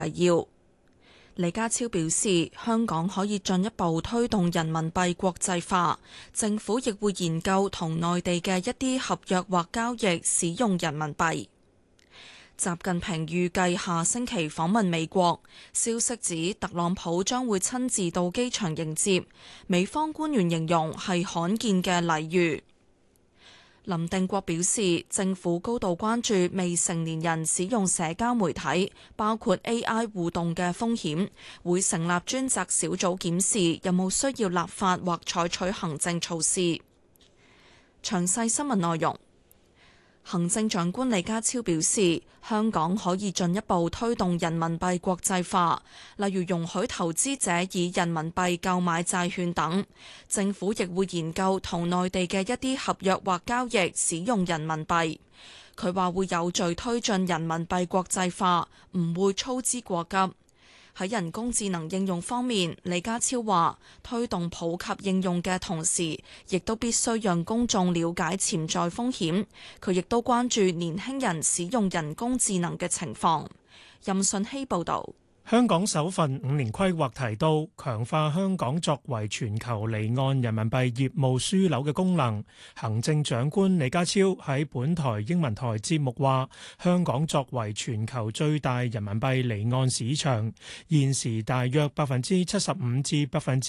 要。李家超表示，香港可以進一步推動人民幣國際化，政府亦會研究同內地嘅一啲合約或交易使用人民幣。習近平預計下星期訪問美國，消息指特朗普將會親自到機場迎接，美方官員形容係罕見嘅禮遇。林定國表示，政府高度關注未成年人使用社交媒體，包括 AI 互動嘅風險，會成立專責小組檢視有冇需要立法或採取行政措施。詳細新聞內容。行政長官李家超表示，香港可以進一步推動人民幣國際化，例如容許投資者以人民幣購買債券等。政府亦會研究同內地嘅一啲合約或交易使用人民幣。佢話會有序推進人民幣國際化，唔會操之過急。喺人工智能應用方面，李家超話推動普及應用嘅同時，亦都必須讓公眾了解潛在風險。佢亦都關注年輕人使用人工智能嘅情況。任信希報導。 香港首份5年規劃提到，強化香港作為全球離岸人民幣業務樞紐嘅功能。行政長官李家超喺本台英文台節目話，香港作為全球最大人民幣離岸市場，現時大約75%至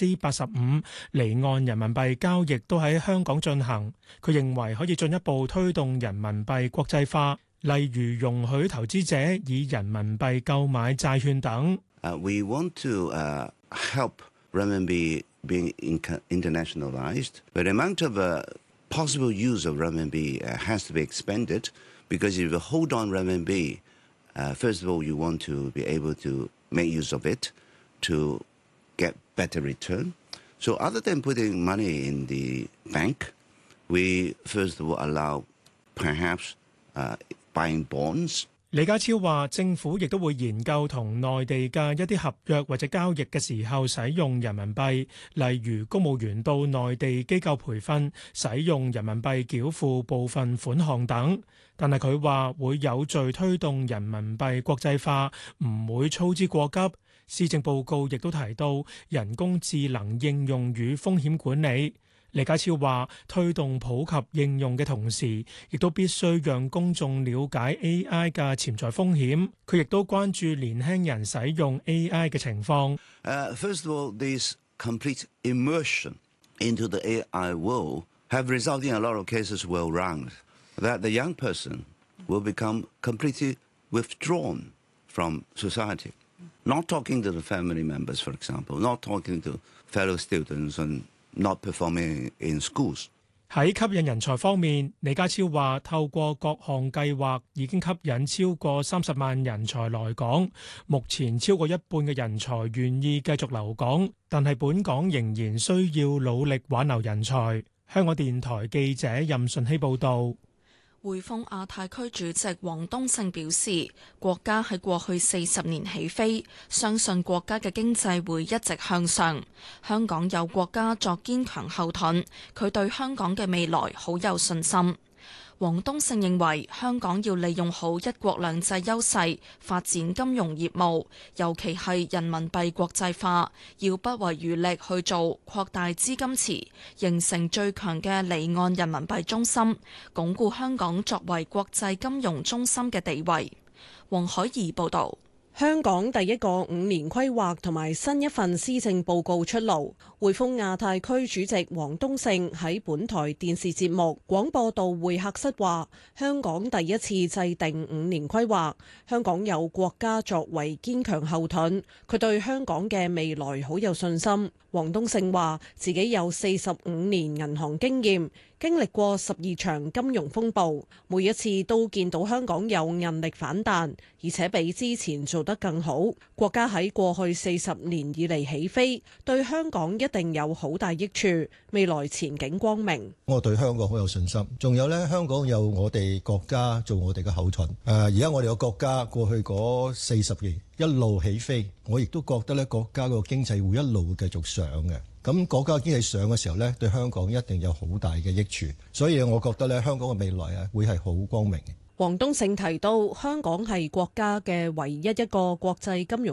85%離岸人民幣交易都喺香港進行。佢認為可以進一步推動人民幣國際化。例如容許投資者以人民幣購買債券等。 We want to help renminbi being internationalized, but the amount of possible use of renminbi has to be expanded, because if you hold on renminbi, first of all, you want to be able to make use of it to get better return. So other than putting money in the bank, we first of all allow perhaps buying bonds. 李家超話，政府亦都會研究同內地嘅一啲合約或者交易嘅時候使用人民幣，例如公務員到內地機構培訓，使用人民幣繳付部分款項等。但係佢話會有序推動人民幣國際化，唔會操之過急。施政報告亦都提到人工智能應用與風險管理。李家超話，推動普及應用嘅同時，亦都必須讓公眾了解 AI 嘅潛在風險。佢亦都關注年輕人使用 AI 嘅情況。 First of all, this complete immersion into the AI world have resulted in a lot of cases well round, that the young person will become completely withdrawn from society. Not talking to the family members, for example, not talking to fellow students and not performing in schools. 喺吸引人才方面，李家超話透過各項計劃已經吸引超過30萬人才來港，目前超過一半嘅人才願意繼續留港，但係本港仍然需要努力挽留人才。香港電台記者任順希報導。 匯豐亞太區主席王冬勝表示，國家喺過去40年起飛，相信國家嘅經濟會一直向上。香港有國家作堅強後盾，佢對香港嘅未來好有信心。王冬勝認為，香港要利用好一國兩制優勢，發展金融業務，尤其係人民幣國際化，要不遺餘力去做，擴大資金池，形成最強嘅離岸人民幣中心，鞏固香港作為國際金融中心嘅地位。黃海怡報導。 香港第一個5年規劃同埋新一份施政報告出爐，匯豐亞太區主席王冬勝喺本台電視節目廣播道會客室話：香港第一次制定5年規劃，香港有國家作為堅強後盾，佢對香港嘅未來好有信心。王冬勝話：自己有45年銀行經驗，經歷過12場金融風暴，每一次都見到香港有韌力反彈，而且比之前做得更好。國家喺過去40年以嚟起飛，對香港一定有好大益處，未來前景光明。 我對香港好有信心，仲有呢，香港有我哋國家做我哋嘅後盾。而家我哋個國家過去嗰40年一路起飛，我亦都覺得咧國家個經濟會一路繼續上嘅。咁國家經濟上嘅時候咧，對香港一定有好大嘅益處，所以我覺得咧香港嘅未來啊會係好光明嘅。 王冬勝提到，香港係國家嘅唯一一個國際金融